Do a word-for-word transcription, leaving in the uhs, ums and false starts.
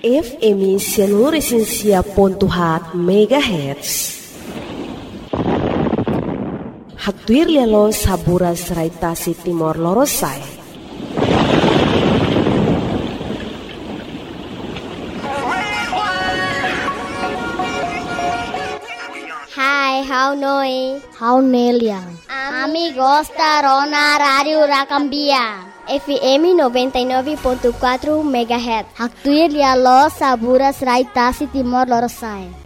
F M Seluruh ponto hat megahertz. Haktuir lialo saburas raitasi Timor Lorosai. Hai, how noi? How Neliang? Amigos da Rona Radio Racambia. F M noventa e nove ponto quatro megahertz. Haktuir lialo saburas raitasi Timor Lorosai.